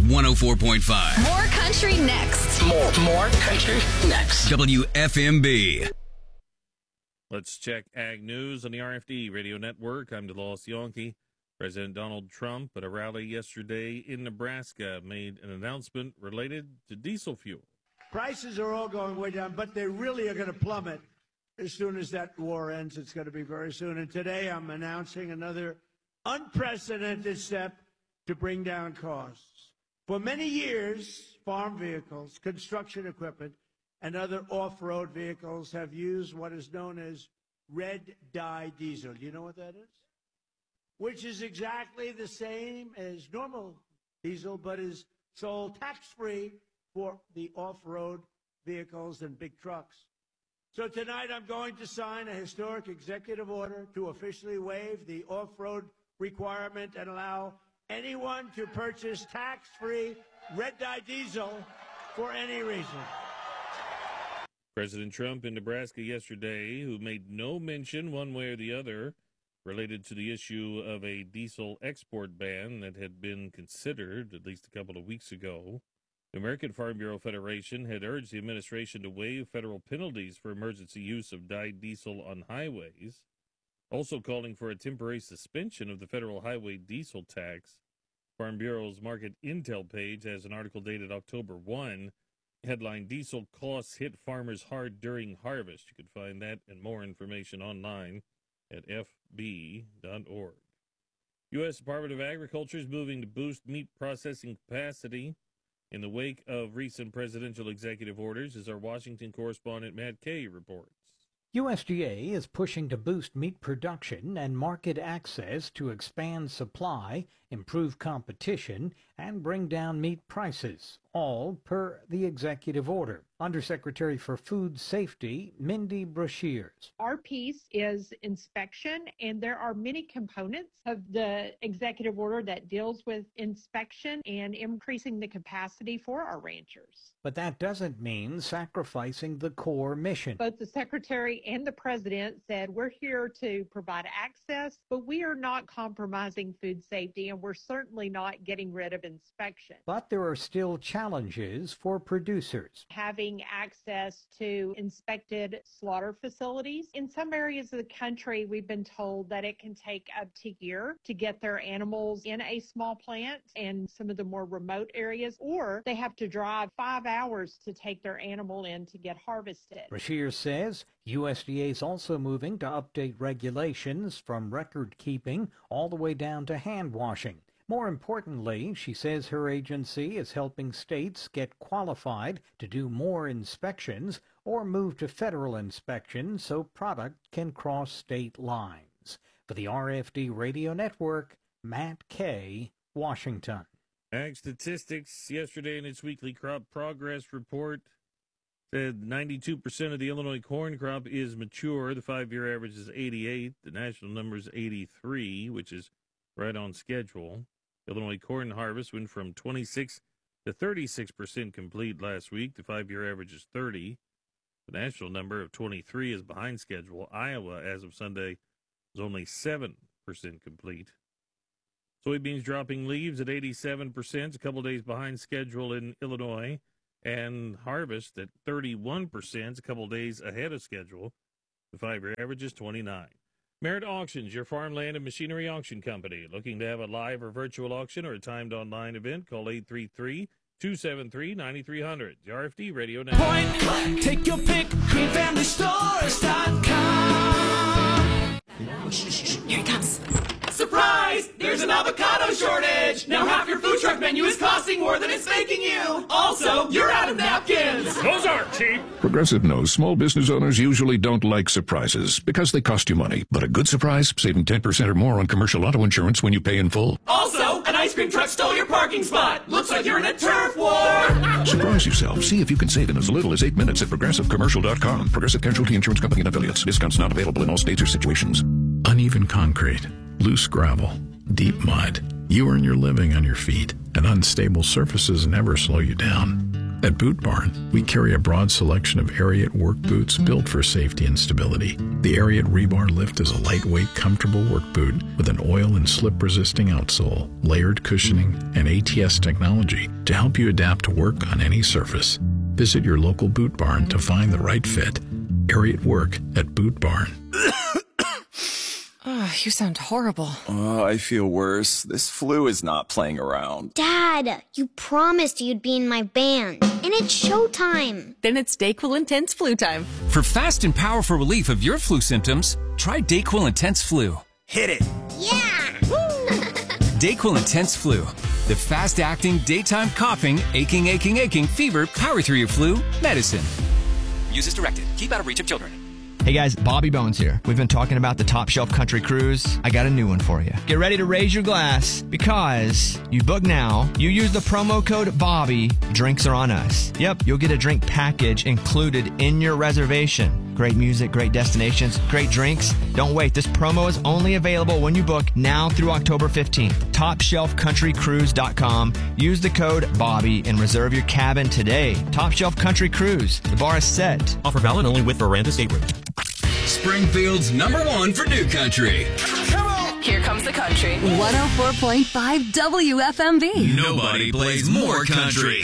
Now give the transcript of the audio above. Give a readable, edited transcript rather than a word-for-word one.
104.5. More country next. More country next. WFMB. Let's check Ag News on the RFD Radio Network. I'm DeLoss Yankee. President Donald Trump at a rally yesterday in Nebraska made an announcement related to diesel fuel. Prices are all going way down, but they really are going to plummet as soon as that war ends. It's going to be very soon. And today I'm announcing another unprecedented step to bring down costs. For many years, farm vehicles, construction equipment, and other off-road vehicles have used what is known as red dye diesel. Do you know what that is? Which is exactly the same as normal diesel, but is sold tax-free for the off-road vehicles and big trucks. So tonight I'm going to sign a historic executive order to officially waive the off-road requirement and allow anyone to purchase tax-free red dye diesel for any reason. President Trump in Nebraska yesterday, who made no mention one way or the other related to the issue of a diesel export ban that had been considered at least a couple of weeks ago. The American Farm Bureau Federation had urged the administration to waive federal penalties for emergency use of dyed diesel on highways, also calling for a temporary suspension of the federal highway diesel tax. Farm Bureau's Market Intel page has an article dated October 1, headline, Diesel Costs Hit Farmers Hard During Harvest. You can find that and more information online at fb.org. U.S. Department of Agriculture is moving to boost meat processing capacity in the wake of recent presidential executive orders, as our Washington correspondent Matt Kay reports. USDA is pushing to boost meat production and market access to expand supply, improve competition, and bring down meat prices, all per the executive order. Undersecretary for Food Safety, Mindy Brashears. Our piece is inspection, and there are many components of the executive order that deals with inspection and increasing the capacity for our ranchers. But that doesn't mean sacrificing the core mission. Both the Secretary and the President said we're here to provide access, but we are not compromising food safety, and we're certainly not getting rid of inspection. But there are still challenges for producers. Having access to inspected slaughter facilities. In some areas of the country, we've been told that it can take up to a year to get their animals in a small plant, and some of the more remote areas, or they have to drive 5 hours to take their animal in to get harvested. Brashear says USDA is also moving to update regulations from record keeping all the way down to hand washing. More importantly, she says her agency is helping states get qualified to do more inspections or move to federal inspections so product can cross state lines. For the RFD Radio Network, Matt Kay, Washington. Ag Statistics yesterday in its weekly crop progress report said 92% of the Illinois corn crop is mature. The 5-year average is 88. The national number is 83, which is right on schedule. Illinois corn harvest went from 26 to 36% complete last week. The 5-year average is 30. The national number of 23 is behind schedule. Iowa, as of Sunday, is only 7% complete. Soybeans dropping leaves at 87%, a couple days behind schedule in Illinois. And harvest at 31%, a couple days ahead of schedule. The 5-year average is 29. Merit Auctions, your farmland and machinery auction company. Looking to have a live or virtual auction or a timed online event? Call 833-273-9300. The RFD Radio Network. Point blank. Take your pick. GreenFamilyStores.com. Here it comes. Surprise! There's an avocado shortage! Now half your food truck menu is costing more than it's making you! Also, you're out of napkins! Those aren't cheap! Progressive knows small business owners usually don't like surprises because they cost you money. But a good surprise, saving 10% or more on commercial auto insurance when you pay in full. Also, an ice cream truck stole your parking spot! Looks like you're in a turf war! Surprise yourself. See if you can save in as little as 8 minutes at ProgressiveCommercial.com. Progressive Casualty Insurance Company and Affiliates. Discounts not available in all states or situations. Uneven concrete, loose gravel, deep mud. You earn your living on your feet, and unstable surfaces never slow you down. At Boot Barn, we carry a broad selection of Ariat work boots built for safety and stability. The Ariat Rebar Lift is a lightweight, comfortable work boot with an oil and slip-resisting outsole, layered cushioning, and ATS technology to help you adapt to work on any surface. Visit your local Boot Barn to find the right fit. Ariat Work at Boot Barn. Oh, you sound horrible. Oh, I feel worse. This flu is not playing around. Dad, you promised you'd be in my band, and it's showtime. Then it's DayQuil Intense Flu time. For fast and powerful relief of your flu symptoms, try DayQuil Intense Flu. Hit it. Yeah! DayQuil Intense Flu. The fast-acting, daytime coughing, aching, fever, power through your flu medicine. Use as directed. Keep out of reach of children. Hey guys, Bobby Bones here. We've been talking about the Top Shelf Country Cruise. I got a new one for you. Get ready to raise your glass because you book now, you use the promo code BOBBY, drinks are on us. Yep, you'll get a drink package included in your reservation. Great music, great destinations, great drinks. Don't wait. This promo is only available when you book now through October 15th. TopShelfCountryCruise.com. Use the code BOBBY and reserve your cabin today. Top Shelf Country Cruise. The bar is set. Offer valid only with Veranda State Route. Springfield's #1 for new country. Come on. Here comes the country. 104.5 WFMV. Nobody plays more country.